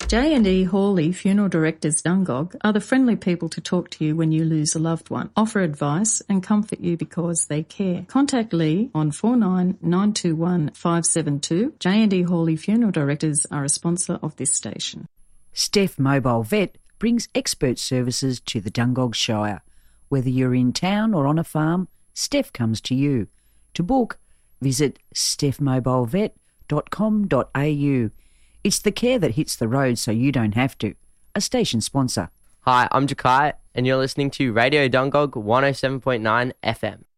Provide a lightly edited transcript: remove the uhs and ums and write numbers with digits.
J&E Hawley Funeral Directors Dungog are the friendly people to talk to you when you lose a loved one, offer advice and comfort you because they care. Contact Lee on 49921572. 572. J&E Hawley Funeral Directors are a sponsor of this station. Steph Mobile Vet brings expert services to the Dungog Shire. Whether you're in town or on a farm, Steph comes to you. To book, visit stephmobilevet.com.au. It's the care that hits the road so you don't have to. A station sponsor. Hi, I'm Jakai, and you're listening to Radio Dungog 107.9 FM.